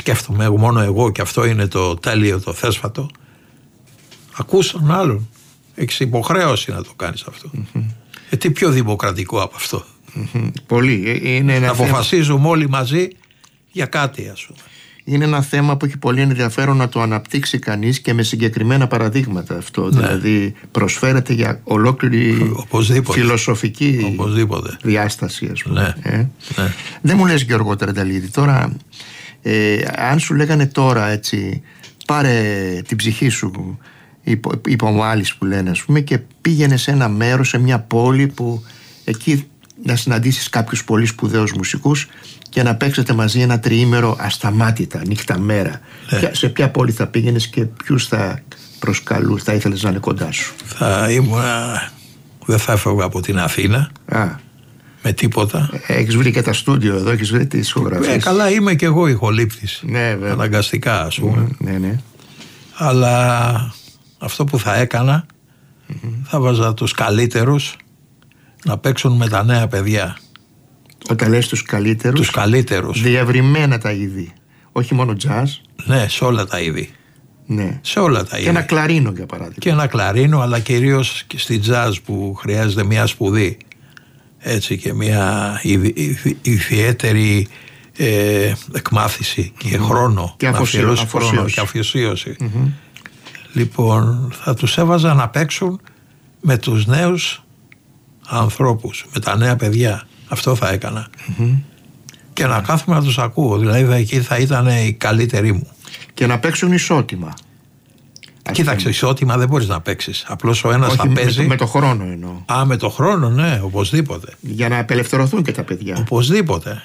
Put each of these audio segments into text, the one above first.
σκέφτομαι μόνο εγώ και αυτό είναι το τέλειο, το θέσφατο. Ακούς τον άλλον. Έχεις υποχρέωση να το κάνεις αυτό. Τι πιο δημοκρατικό από αυτό. Πολύ. Είναι να αποφασίζουμε όλοι μαζί για κάτι, ας πούμε. Είναι ένα θέμα που έχει πολύ ενδιαφέρον να το αναπτύξει κανείς και με συγκεκριμένα παραδείγματα αυτό. Ναι. Δηλαδή προσφέρεται για ολόκληρη φιλοσοφική διάσταση, ας πούμε. Ναι. Δεν μου λες, Γιώργο Τρενταλίδη, τώρα αν σου λέγανε τώρα έτσι, πάρε την ψυχή σου, υπομάλεις που λένε, ας πούμε, και πήγαινε σε ένα μέρος, σε μια πόλη που εκεί να συναντήσεις κάποιους πολύ σπουδαίους μουσικούς και να παίξετε μαζί ένα τριήμερο ασταμάτητα, νύχτα μέρα. Ναι. Σε ποια πόλη θα πήγαινες και ποιους θα προσκαλούς, θα ήθελες να είναι κοντά σου? Δεν θα έφευγα από την Αθήνα με τίποτα. Έχεις βρει και τα στούντιο εδώ, έχεις βρει τις ηχογραφίες. Καλά, είμαι και εγώ ηχολήπτης. Ναι, βέβαια. Αναγκαστικά, ας πούμε. Ναι. Αλλά αυτό που θα έκανα, θα βάζα τους καλύτερους να παίξουν με τα νέα παιδιά. Όταν λες τους καλύτερους, τους καλύτερους, διευρυμένα τα είδη, όχι μόνο jazz. Ναι, σε όλα τα είδη. Ναι. Σε όλα τα είδη. Και ένα κλαρίνο, για παράδειγμα. Και ένα κλαρίνο, αλλά κυρίως και στη jazz που χρειάζεται μια σπουδή, έτσι, και μια ιδιαίτερη εκμάθηση και χρόνο και αφοσίωση. Λοιπόν, θα τους έβαζα να παίξουν με τους νέους ανθρώπους, με τα νέα παιδιά. Αυτό θα έκανα. Και να κάθομαι να τους ακούω. Δηλαδή εκεί θα ήταν οι καλύτεροι μου. Και να παίξουν ισότιμα. Κοίταξε, ισότιμα δεν μπορείς να παίξεις. Απλώς ο ένας θα παίζει. Με το χρόνο εννοώ. Με το χρόνο, ναι, οπωσδήποτε. Για να απελευθερωθούν και τα παιδιά. Οπωσδήποτε.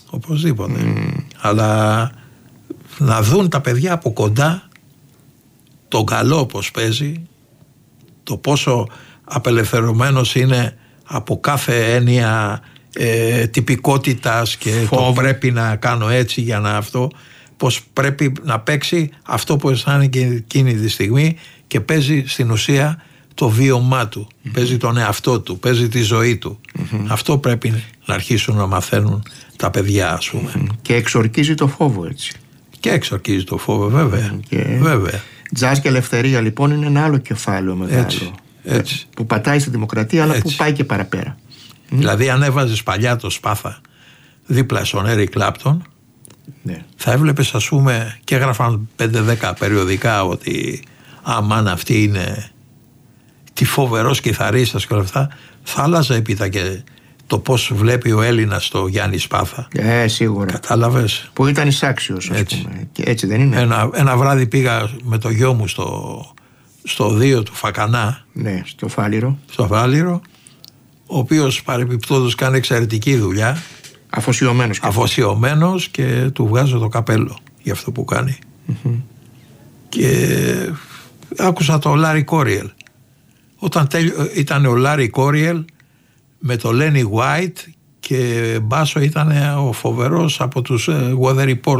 Αλλά να δουν τα παιδιά από κοντά τον καλό πως παίζει, το πόσο απελευθερωμένος είναι από κάθε έννοια τυπικότητας και το πρέπει να κάνω έτσι για να αυτό, πως πρέπει να παίξει αυτό που αισθάνεται και εκείνη τη στιγμή και παίζει στην ουσία το βίωμά του, παίζει τον εαυτό του, παίζει τη ζωή του. Αυτό πρέπει να αρχίσουν να μαθαίνουν τα παιδιά, ας πούμε. Και εξορκίζει το φόβο, έτσι. Και εξορκίζει το φόβο, βέβαια. Βέβαια. Τζάζ και ελευθερία, λοιπόν, είναι ένα άλλο κεφάλαιο μεγάλο. Έτσι. Που πατάει στη δημοκρατία, αλλά που πάει και παραπέρα. Δηλαδή, αν έβαζες παλιά το Σπάθα δίπλα στον Έρικ Κλάπτον, θα έβλεπες, ας πούμε, και έγραφαν 5-10 περιοδικά ότι αμάν αυτή είναι τι φοβερός κιθαρίστας και όλα αυτά, θα άλλαζε έπειτα και το πώς βλέπει ο Έλληνας το Γιάννη Σπάθα. Σίγουρα. Κατάλαβες. Που ήταν εισάξιος, ας πούμε. Και έτσι δεν είναι? Ένα βράδυ πήγα με το γιο μου στο 2 του Φακανά. Ναι, στο Φάληρο. Ο οποίος παρεπιπτόντως κάνει εξαιρετική δουλειά. Αφοσιωμένος και του βγάζω το καπέλο για αυτό που κάνει. Και άκουσα το Λάρι Κόριελ. Όταν ήταν ο Λάρι Κόριελ με το Λένι Γουάιτ και μπάσο ήταν ο φοβερός από τους Weather Report.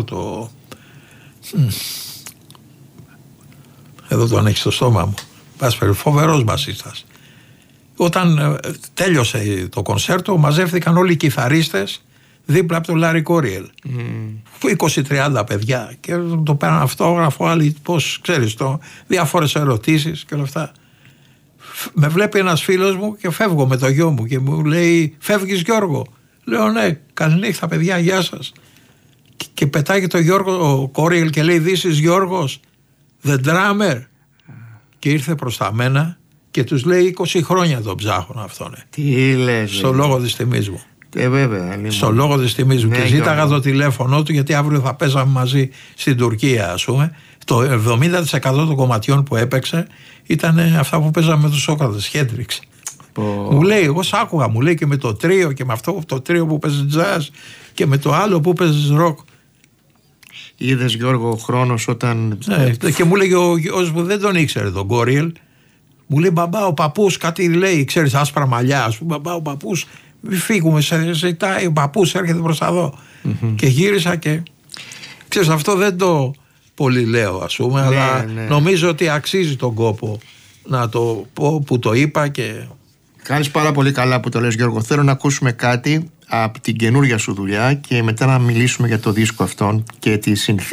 Εδώ τον έχει στο στόμα μου. Φοβερός μπασίστας. Όταν τέλειωσε το κονσέρτο, μαζεύτηκαν όλοι οι κιθαρίστες δίπλα από τον Λάρι Κόριελ. 20-30 παιδιά και το πέραν αυτόγραφο, άλλοι πώς ξέρεις διάφορες ερωτήσεις και όλα αυτά. Με βλέπει ένας φίλος μου και φεύγω με το γιο μου και μου λέει, φεύγεις, Γιώργο? Λέω, ναι, καληνύχτα παιδιά, γεια σας. Και πετάει το Γιώργο ο Κόριελ και λέει, this is Γιώργος, the drummer. Και ήρθε προς τα μένα και τους λέει, 20 χρόνια τον ψάχνω αυτόν. Τι λες? Στο λόγο της τιμής μου. Βέβαια. Στο λόγο της τιμής μου. Ναι, και ζήταγα το τηλέφωνο του, γιατί αύριο θα παίζαμε μαζί στην Τουρκία, ας πούμε. Το 70% των κομματιών που έπαιξε ήταν αυτά που παίζαμε με τους Σόκρατες, Χέντριξ. Μου λέει, εγώ σ' άκουγα, μου λέει, και με το τρίο και με αυτό το τρίο που παίζει jazz και με το άλλο που παίζει rock. Είδες, Γιώργο, ο χρόνος όταν... Και μου λέει ο γιος μου, δεν τον ήξερε τον Κόριελ. Μου λέει, μπαμπά, ο παππούς κάτι λέει, ξέρεις, άσπρα μαλλιά. Ας πούμε, μπαμπά, ο παππούς, μη φύγουμε, σε ζητάει, ο παππούς έρχεται προς τα εδώ. Και γύρισα και... Ξέρεις, αυτό δεν το πολύ λέω, ας πούμε, αλλά νομίζω ότι αξίζει τον κόπο να το πω που το είπα και... Κάνεις πάρα πολύ καλά που το λες, Γιώργο. Θέλω να ακούσουμε κάτι από την καινούργια σου δουλειά και μετά να μιλήσουμε για το δίσκο αυτόν και τη συνθήκη.